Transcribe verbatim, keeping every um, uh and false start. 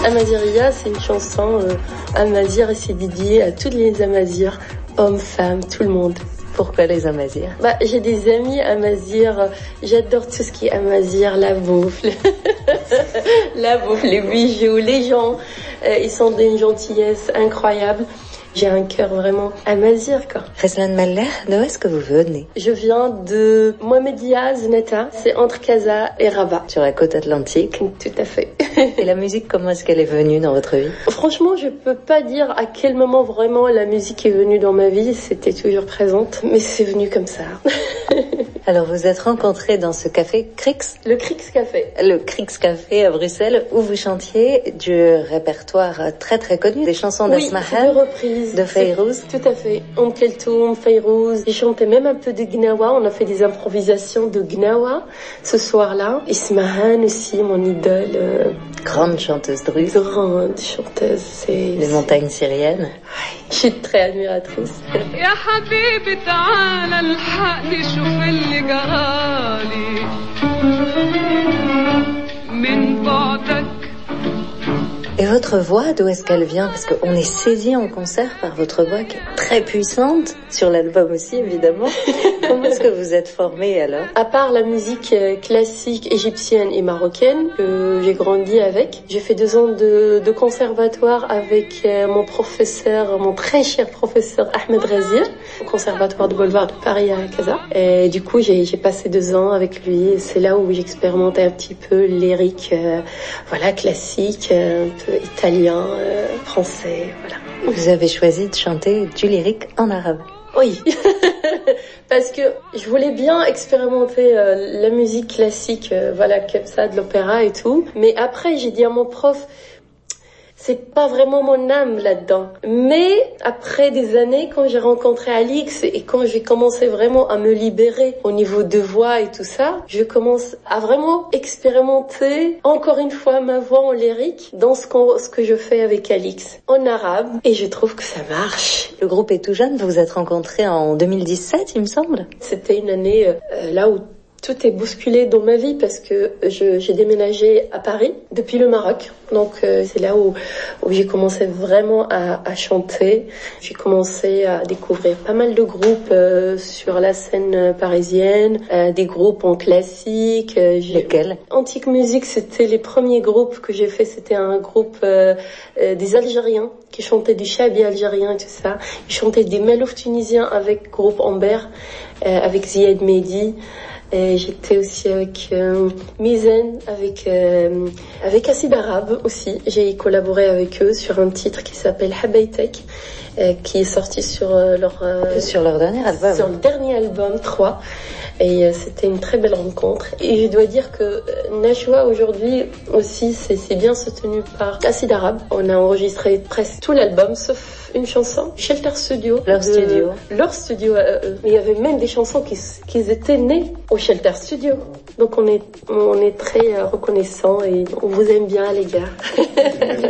Amaziria, c'est une chanson euh, amazigh et c'est dédié à toutes les Amazirs, hommes, femmes, tout le monde. Pourquoi les Amazirs? Bah, j'ai des amis Amazirs, j'adore tout ce qui est Amazigh, la bouffe, la bouffe, les bijoux, les gens, euh, ils sont d'une gentillesse incroyable. J'ai un cœur vraiment amazigh, quoi. Reslan Mallah, d'où est-ce que vous venez? Je viens de Mohamedia, Znata. C'est entre Casa et Rabat. Sur la côte atlantique. Tout à fait. Et la musique, comment est-ce qu'elle est venue dans votre vie? Franchement, je peux pas dire à quel moment vraiment la musique est venue dans ma vie. C'était toujours présente. Mais c'est venu comme ça. Alors, vous êtes rencontrés dans ce café Crix? Le Crix Café. Le Crix Café à Bruxelles, où vous chantiez du répertoire très très connu, des chansons oui, d'Asmahan. de reprises. De Fayrouz. Tout à fait. Om Keltoum, Fayrouz. J'ai chanté même un peu de Gnawa. On a fait des improvisations de Gnawa ce soir-là. Ismahan aussi, mon idole. Euh... Grande chanteuse druze. Grande chanteuse. C'est... Les montagnes syriennes. Je suis très admiratrice. Et votre voix, d'où est-ce qu'elle vient? Parce qu'on est saisi en concert par votre voix qui est très puissante, sur l'album aussi évidemment. Comment est-ce que vous êtes formée alors? À part la musique classique égyptienne et marocaine que j'ai grandi avec, j'ai fait deux ans de, de conservatoire avec mon professeur, mon très cher professeur Ahmed Razir, au conservatoire de Boulevard de Paris à Casa. Et du coup, j'ai, j'ai passé deux ans avec lui et c'est là où j'expérimentais un petit peu lyrique, euh, voilà, classique, euh, un peu italien, euh, français, voilà. Vous avez choisi de chanter du lyrique en arabe. Oui, parce que je voulais bien expérimenter euh, la musique classique, euh, voilà, comme ça, de l'opéra et tout. Mais après, j'ai dit à mon prof, c'est pas vraiment mon âme là-dedans. Mais après des années, quand j'ai rencontré Alix et quand j'ai commencé vraiment à me libérer au niveau de voix et tout ça, je commence à vraiment expérimenter encore une fois ma voix en lyrique dans ce, qu'on, ce que je fais avec Alix en arabe et je trouve que ça marche. Le groupe est tout jeune, vous vous êtes rencontrés en deux mille dix-sept, il me semble. C'était une année euh, là où tout est bousculé dans ma vie parce que je, j'ai déménagé à Paris depuis le Maroc. Donc euh, c'est là où, où j'ai commencé vraiment à, à chanter. J'ai commencé à découvrir pas mal de groupes euh, sur la scène parisienne, euh, des groupes en classique. Euh, Lesquels? Antique Musique, c'était les premiers groupes que j'ai fait. C'était un groupe euh, euh, des Algériens qui chantaient du chabi algérien et tout ça. Ils chantaient des malouf tunisiens avec groupe Amber, euh, avec Ziad Mehdi. Et j'étais aussi avec euh, Mizen, avec euh, avec Acid Arabe aussi. J'ai collaboré avec eux sur un titre qui s'appelle Habaytek, euh, qui est sorti sur euh, leur euh, sur leur dernier album. Sur le dernier album trois. Et euh, c'était une très belle rencontre. Et je dois dire que euh, Najwa aujourd'hui aussi, c'est, c'est bien soutenu par Acid Arabe. On a enregistré presque tout l'album, sauf une chanson, Shelter Studio. Leur de, studio. Leur studio. Euh, mais il y avait même des chansons qui, qui étaient nées au Shelter Studio. Donc on est, on est très reconnaissants et on vous aime bien les gars.